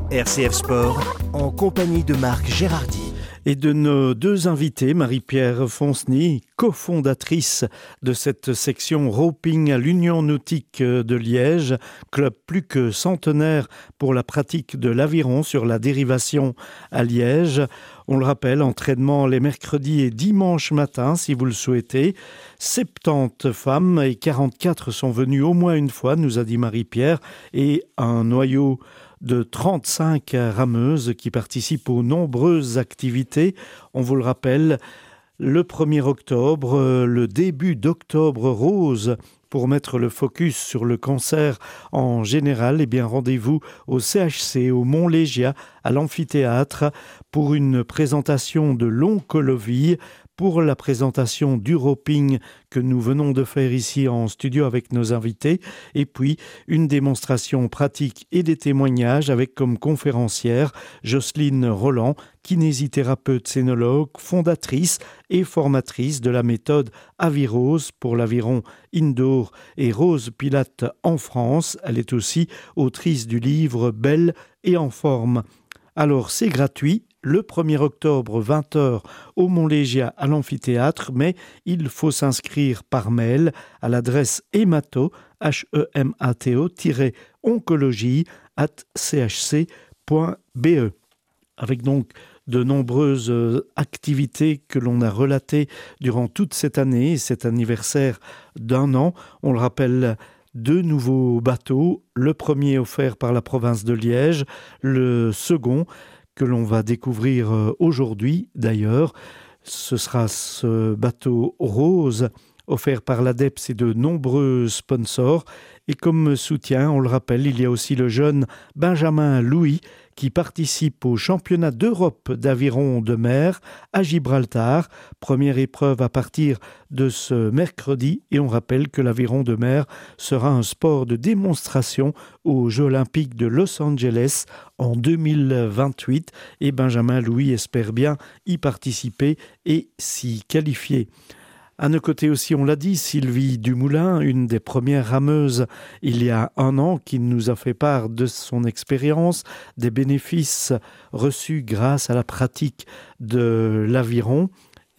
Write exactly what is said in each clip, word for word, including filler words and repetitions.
R C F Sport, en compagnie de Marc Gérardy. Et de nos deux invités, Marie-Pierre Fonceny, cofondatrice de cette section roping à l'Union nautique de Liège, club plus que centenaire pour la pratique de l'aviron sur la dérivation à Liège. On le rappelle, entraînement les mercredis et dimanches matin, si vous le souhaitez. soixante-dix femmes et quarante-quatre sont venues au moins une fois, nous a dit Marie-Pierre, et un noyau de trente-cinq rameuses qui participent aux nombreuses activités. On vous le rappelle, le premier octobre, le début d'Octobre Rose, pour mettre le focus sur le cancer en général, eh bien rendez-vous au C H C, au Mont-Légia, à l'amphithéâtre, pour une présentation de l'oncologie, pour la présentation du roping que nous venons de faire ici en studio avec nos invités, et puis une démonstration pratique et des témoignages avec comme conférencière Jocelyne Roland, kinésithérapeute scénologue, fondatrice et formatrice de la méthode Avirose pour l'aviron indoor et Rose Pilate en France. Elle est aussi autrice du livre Belle et en forme. Alors c'est gratuit, le premier octobre, vingt heures, au Mont-Légia à l'amphithéâtre, mais il faut s'inscrire par mail à l'adresse hemato, H E M A T O, oncologie, at c h c point b e. Avec donc de nombreuses activités que l'on a relatées durant toute cette année, cet anniversaire d'un an. On le rappelle, deux nouveaux bateaux, le premier offert par la province de Liège, le second que l'on va découvrir aujourd'hui d'ailleurs. Ce sera ce bateau rose offert par l'A D E P S et de nombreux sponsors. Et comme soutien, on le rappelle, il y a aussi le jeune Benjamin Louis qui participe au championnat d'Europe d'aviron de mer à Gibraltar. Première épreuve à partir de ce mercredi. Et on rappelle que l'aviron de mer sera un sport de démonstration aux Jeux Olympiques de Los Angeles en deux mille vingt-huit. Et Benjamin Louis espère bien y participer et s'y qualifier. À nos côtés aussi, on l'a dit, Sylvie Dumoulin, une des premières rameuses il y a un an, qui nous a fait part de son expérience, des bénéfices reçus grâce à la pratique de l'aviron.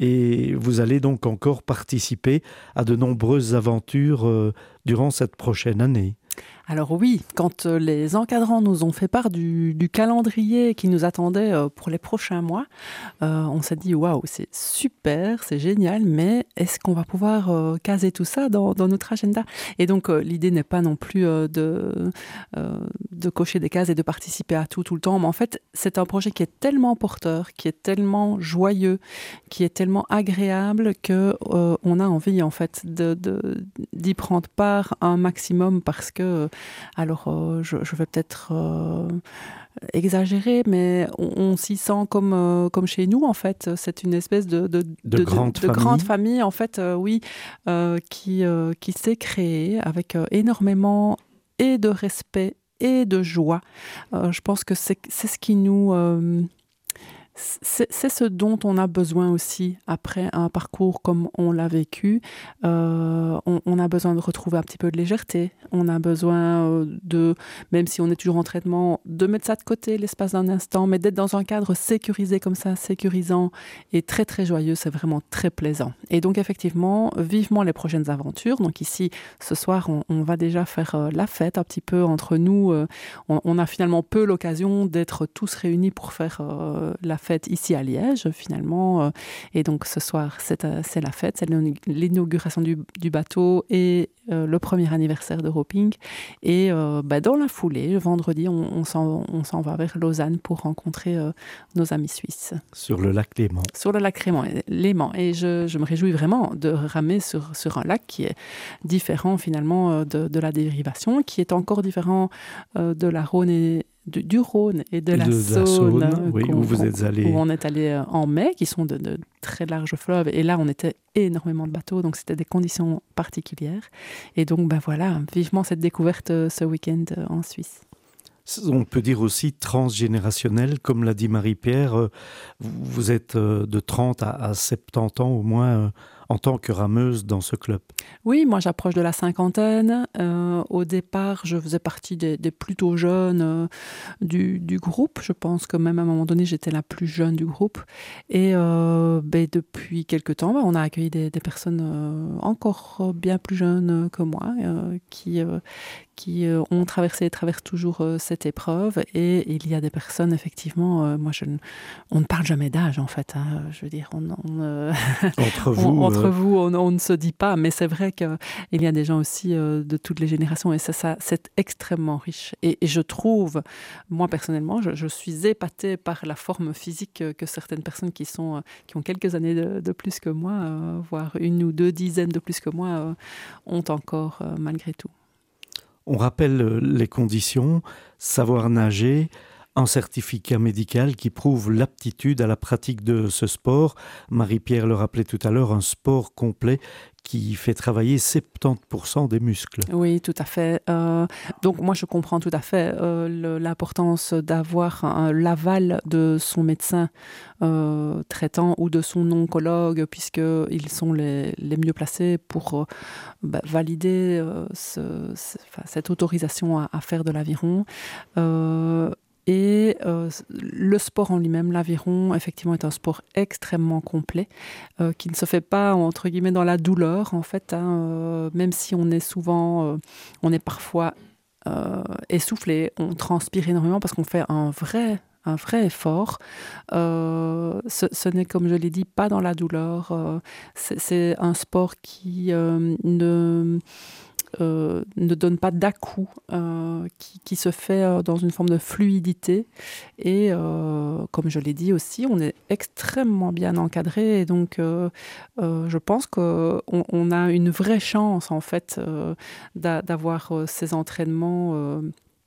Et vous allez donc encore participer à de nombreuses aventures euh, durant cette prochaine année. Alors oui, quand les encadrants nous ont fait part du, du calendrier qui nous attendait pour les prochains mois, euh, on s'est dit waouh, c'est super, c'est génial, mais est-ce qu'on va pouvoir euh, caser tout ça dans, dans notre agenda ? Et donc euh, l'idée n'est pas non plus euh, de, euh, de cocher des cases et de participer à tout tout le temps, mais en fait c'est un projet qui est tellement porteur, qui est tellement joyeux, qui est tellement agréable que euh, on a envie en fait de, de, d'y prendre part un maximum parce que alors, euh, je, je vais peut-être euh, exagérer, mais on, on s'y sent comme, euh, comme chez nous, en fait. C'est une espèce de, de, de, de, grande, de, famille. de grande famille, en fait, euh, oui, euh, qui, euh, qui s'est créée avec euh, énormément et de respect et de joie. Euh, je pense que c'est, c'est ce qui nous... Euh, C'est, c'est ce dont on a besoin aussi après un parcours comme on l'a vécu. Euh, on, on a besoin de retrouver un petit peu de légèreté. On a besoin de, même si on est toujours en traitement, de mettre ça de côté l'espace d'un instant, mais d'être dans un cadre sécurisé comme ça, sécurisant et très très joyeux. C'est vraiment très plaisant. Et donc effectivement, vivement les prochaines aventures. Donc ici, ce soir, on, on va déjà faire la fête un petit peu entre nous. On, on a finalement peu l'occasion d'être tous réunis pour faire euh, la fête fête ici à Liège, finalement. Et donc, ce soir, c'est, c'est la fête, c'est l'inauguration du, du bateau et euh, le premier anniversaire de roping. Et euh, bah, dans la foulée, le vendredi, on, on, s'en, on s'en va vers Lausanne pour rencontrer euh, nos amis suisses. Sur le lac Léman. Sur le lac Léman. Léman. Et je, je me réjouis vraiment de ramer sur, sur un lac qui est différent, finalement, de, de la dérivation, qui est encore différent euh, de la Rhône et Du, du Rhône et de, et la, de Saône, la Saône, oui, où vous êtes allé. Où on est allé en mai, qui sont de, de très larges fleuves. Et là, on était énormément de bateaux, donc c'était des conditions particulières. Et donc, ben voilà, vivement cette découverte ce week-end en Suisse. On peut dire aussi transgénérationnel, comme l'a dit Marie-Pierre. Vous êtes de trente à soixante-dix ans au moins en tant que rameuse dans ce club? Oui, moi j'approche de la cinquantaine. Euh, au départ, je faisais partie des, des plutôt jeunes euh, du, du groupe. Je pense que même à un moment donné, j'étais la plus jeune du groupe. Et euh, ben, depuis quelques temps, ben, on a accueilli des, des personnes euh, encore bien plus jeunes que moi euh, qui... Euh, qui euh, ont traversé et traversent toujours euh, cette épreuve. Et il y a des personnes, effectivement, euh, moi, je ne, on ne parle jamais d'âge, en fait. Hein, je veux dire, on, on, euh, entre vous, on, entre euh... vous on, on ne se dit pas, mais c'est vrai qu'il y a des gens aussi euh, de toutes les générations, et ça, ça, c'est extrêmement riche. Et, et je trouve, moi, personnellement, je, je suis épatée par la forme physique que certaines personnes qui, sont, qui ont quelques années de, de plus que moi, euh, voire une ou deux dizaines de plus que moi, euh, ont encore, euh, malgré tout. On rappelle les conditions, savoir nager, un certificat médical qui prouve l'aptitude à la pratique de ce sport. Marie-Pierre le rappelait tout à l'heure, un sport complet qui fait travailler soixante-dix pour cent des muscles. Oui, tout à fait. Euh, donc moi, je comprends tout à fait euh, le, l'importance d'avoir un, l'aval de son médecin euh, traitant ou de son oncologue, puisqu'ils sont les, les mieux placés pour euh, bah, valider euh, ce, ce, enfin, cette autorisation à, à faire de l'aviron. Euh, Et euh, le sport en lui-même, l'aviron, effectivement, est un sport extrêmement complet, euh, qui ne se fait pas, entre guillemets, dans la douleur, en fait, hein, euh, même si on est souvent, euh, on est parfois euh, essoufflé, on transpire énormément parce qu'on fait un vrai, un vrai effort. Euh, ce, ce n'est, comme je l'ai dit, pas dans la douleur. Euh, c'est, c'est un sport qui euh, ne... Euh, ne donne pas d'à-coup, euh, qui, qui se fait euh, dans une forme de fluidité. Et euh, comme je l'ai dit aussi, on est extrêmement bien encadré. Et donc, euh, euh, je pense qu'on on a une vraie chance, en fait, euh, d'a, d'avoir euh, ces entraînements euh,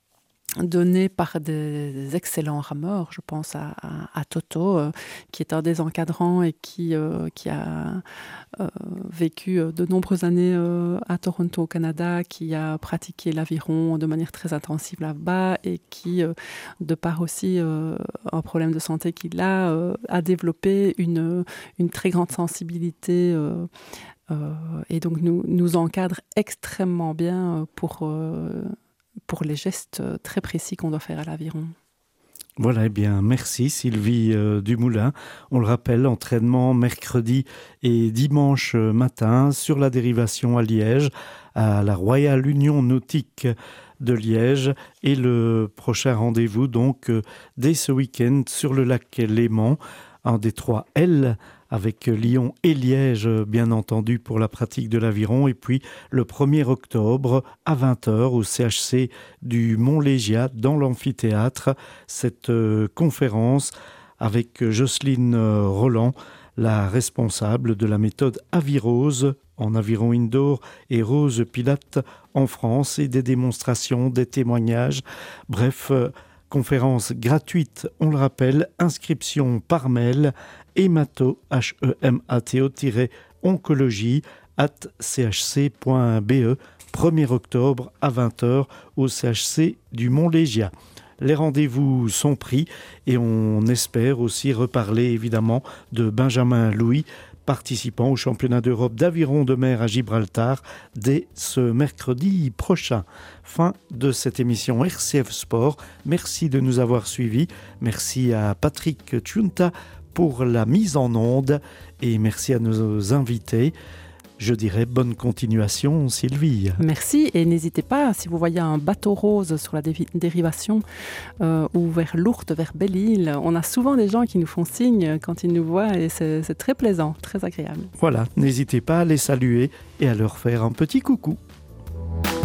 donné par des, des excellents rameurs. Je pense à, à, à Toto, euh, qui est un des encadrants et qui, euh, qui a euh, vécu de nombreuses années euh, à Toronto, au Canada, qui a pratiqué l'aviron de manière très intensive là-bas et qui, euh, de par aussi euh, un problème de santé qu'il a, euh, a développé une, une très grande sensibilité euh, euh, et donc nous, nous encadre extrêmement bien pour... Euh, pour les gestes très précis qu'on doit faire à l'aviron. Voilà, eh bien, merci Sylvie euh, Dumoulin. On le rappelle, entraînement mercredi et dimanche matin sur la dérivation à Liège, à la Royal Union Nautique de Liège. Et le prochain rendez-vous, donc, euh, dès ce week-end, sur le lac Léman, un des trois L, avec Lyon et Liège, bien entendu, pour la pratique de l'aviron. Et puis, le premier octobre, à vingt heures, au C H C du Mont-Légiat, dans l'amphithéâtre, cette euh, conférence avec Jocelyne euh, Roland, la responsable de la méthode Avirose en aviron indoor et Rose Pilate en France, et des démonstrations, des témoignages, bref... Euh, conférence gratuite, on le rappelle, inscription par mail, hémato, H E M A T O, oncologie, at c h c point b e, premier octobre à vingt heures au C H C du Mont-Légiat. Les rendez-vous sont pris et on espère aussi reparler évidemment de Benjamin Louis, participant au championnat d'Europe d'aviron de mer à Gibraltar dès ce mercredi prochain. Fin de cette émission R C F Sport. Merci de nous avoir suivis. Merci à Patrick Tchunta pour la mise en onde et merci à nos invités. Je dirais bonne continuation, Sylvie. Merci, et n'hésitez pas, si vous voyez un bateau rose sur la dé- dérivation euh, ou vers Lourdes, vers Belle-Île, on a souvent des gens qui nous font signe quand ils nous voient et c'est, c'est très plaisant, très agréable. Voilà, n'hésitez pas à les saluer et à leur faire un petit coucou.